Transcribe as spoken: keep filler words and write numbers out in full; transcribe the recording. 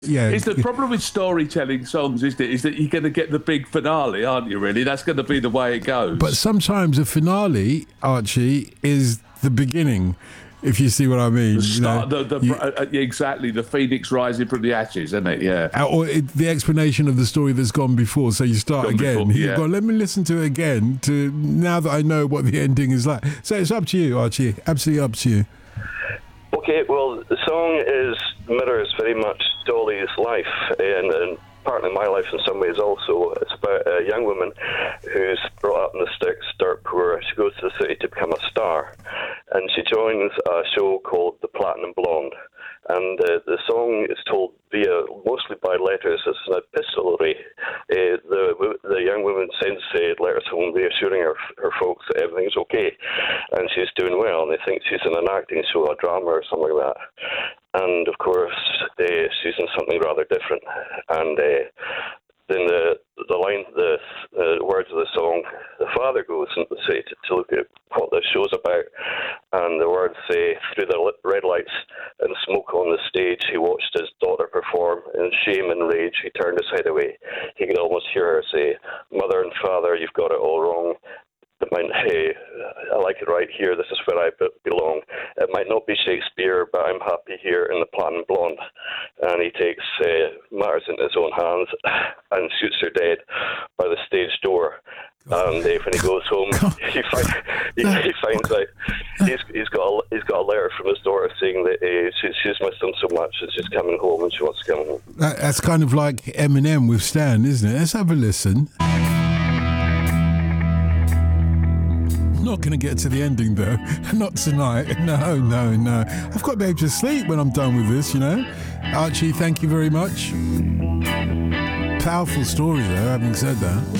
Yeah, it's the problem with storytelling songs, isn't it? Is that you're going to get the big finale, aren't you? Really, that's going to be the way it goes. But sometimes a finale, Archie, is the beginning. If you see what I mean, the start, you know, the, the, you, uh, exactly the phoenix rising from the ashes, isn't it? Yeah, or it, the explanation of the story that's gone before. So you start gone again. Before, You've yeah. got, let me listen to it again. To now that I know what the ending is like. So it's up to you, Archie. Absolutely up to you. Okay, well, the song is mirrors very much Dolly's life, and, and partly my life in some ways also. It's about a young woman who's brought up in the sticks, dirt poor. She goes to the city to become a star, and she joins a show called The Platinum Blonde. And uh, the song is told via, mostly by letters. It's an epistolary. Uh, the the young woman sends uh, letters home reassuring her, her folks that everything's okay and she's doing well, and they think she's in an acting show, a drama or something like that. And of course, uh, she's in something rather different. And uh, then the the line, the, the words of the song, the father goes into the city to, to look at what the show's about, and the words say, through the red lights and smoke on the stage, he watched his daughter perform. In shame and rage, he turned his head away. He could almost hear her say, mother and father, you've got it all wrong. It might, hey, I like it right here. This is where I belong. It might not be Shakespeare, but I'm happy here in the Platinum Blonde. And he takes uh, matters into his own hands and shoots her dead by the stage door. And uh, when he goes home, he, find, he, he finds out he's, he's got a, he's got a letter from his daughter saying that uh, she, she's missed him so much that she's coming home and she wants to come home. That, that's kind of like Eminem with Stan, isn't it? Let's have a listen. Not going to get to the ending though. Not tonight. No, no, no. I've got to be able to sleep when I'm done with this, you know. Archie, thank you very much. Powerful story though, having said that.